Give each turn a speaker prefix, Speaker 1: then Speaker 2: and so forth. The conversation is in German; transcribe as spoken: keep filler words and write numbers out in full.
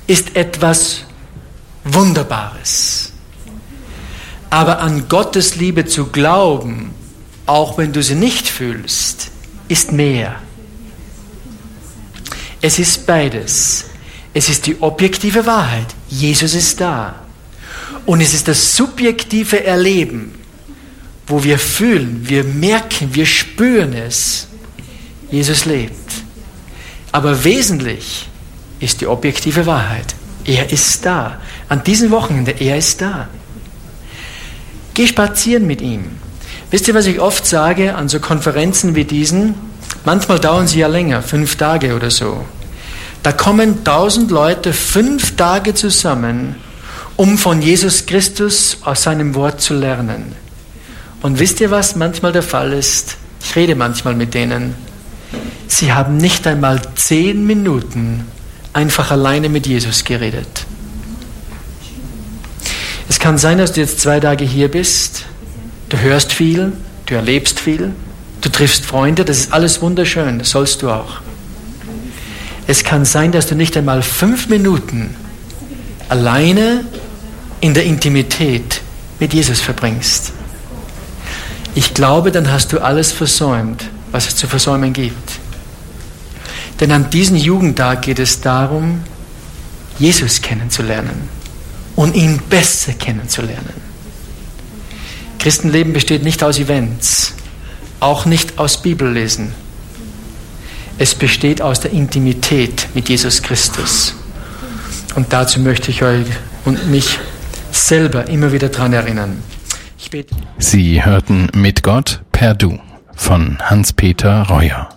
Speaker 1: ist etwas Wunderbares. Aber an Gottes Liebe zu glauben, auch wenn du sie nicht fühlst, ist mehr. Es ist beides. Es ist die objektive Wahrheit. Jesus ist da. Und es ist das subjektive Erleben, wo wir fühlen, wir merken, wir spüren es. Jesus lebt. Aber wesentlich ist die objektive Wahrheit. Er ist da. An diesem Wochenende, er ist da. Geh spazieren mit ihm. Wisst ihr, was ich oft sage an so Konferenzen wie diesen? Manchmal dauern sie ja länger, fünf Tage oder so. Da kommen tausend Leute fünf Tage zusammen, um von Jesus Christus aus seinem Wort zu lernen. Und wisst ihr, was manchmal der Fall ist? Ich rede manchmal mit denen. Sie haben nicht einmal zehn Minuten einfach alleine mit Jesus geredet. Es kann sein, dass du jetzt zwei Tage hier bist. Du hörst viel, du erlebst viel, du triffst Freunde, das ist alles wunderschön, das sollst du auch. Es kann sein, dass du nicht einmal fünf Minuten alleine in der Intimität mit Jesus verbringst. Ich glaube, dann hast du alles versäumt, was es zu versäumen gibt. Denn an diesem Jugendtag geht es darum, Jesus kennenzulernen und ihn besser kennenzulernen. Christenleben besteht nicht aus Events, auch nicht aus Bibellesen. Es besteht aus der Intimität mit Jesus Christus. Und dazu möchte ich euch und mich selber immer wieder daran erinnern. Ich bete.
Speaker 2: Sie hörten Mit Gott per Du von Hans-Peter Reuer.